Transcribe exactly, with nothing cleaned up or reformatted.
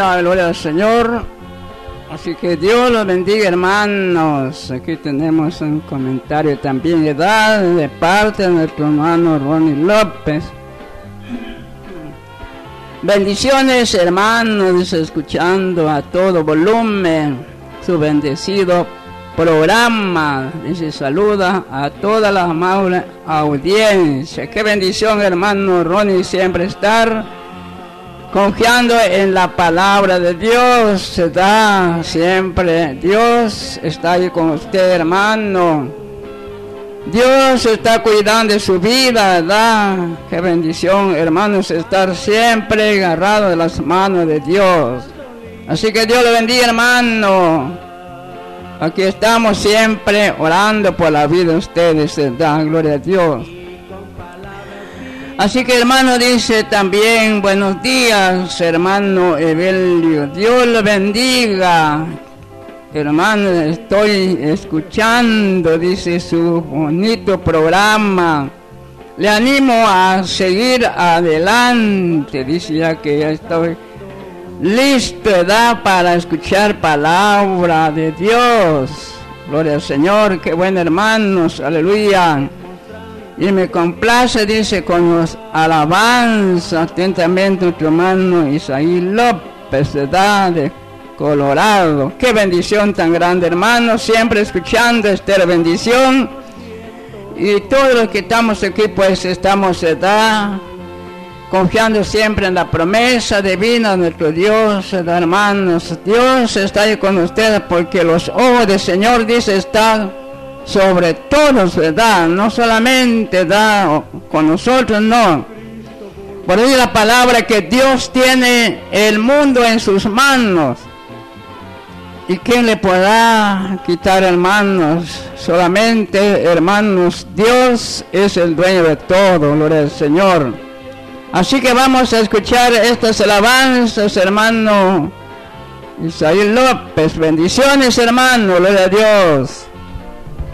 Aleluya, gloria al Señor. Así que Dios los bendiga, hermanos. Aquí tenemos un comentario también ¿verdad? De parte de nuestro hermano Ronnie López. Bendiciones, hermanos, escuchando a todo volumen su bendecido programa. Dice, saluda a toda la amable audiencia. Qué bendición, hermano Ronnie, siempre estar confiando en la palabra de Dios. Se da siempre. Dios está ahí con usted, hermano. Dios está cuidando de su vida, ¿verdad? Qué bendición, hermanos, estar siempre agarrado de las manos de Dios. Así que Dios le bendiga, hermano. Aquí estamos siempre orando por la vida de ustedes, ¿verdad? Gloria a Dios. Así que, hermano, dice también, buenos días, hermano Evelio. Dios le bendiga. Hermano, estoy escuchando, dice, su bonito programa. Le animo a seguir adelante, dice, ya que ya estoy listo, ¿verdad?, para escuchar palabra de Dios. Gloria al Señor, qué bueno, hermanos, aleluya. Y me complace, dice, con los alabanzas, atentamente nuestro hermano Isaí López, ¿verdad?, de Colorado. Qué bendición tan grande, hermano, siempre escuchando esta bendición. Y todos los que estamos aquí, pues estamos, ¿verdad?, confiando siempre en la promesa divina de nuestro Dios, ¿verdad, hermanos? Dios está ahí con ustedes porque los ojos del Señor, dice, están sobre todos, ¿verdad? No solamente, ¿verdad?, con nosotros, no. Por ahí la palabra que Dios tiene el mundo en sus manos. ¿Y quién le podrá quitar, hermanos? Solamente, hermanos, Dios es el dueño de todo, gloria al Señor. Así que vamos a escuchar estas alabanzas, hermano Isaí López. Bendiciones, hermano, gloria a Dios.